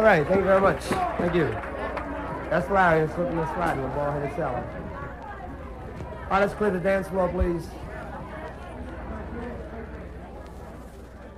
right, thank you very much. Thank you. That's Larry, slipping and sliding, the ball-headed salad. All right, let's clear the dance floor, please.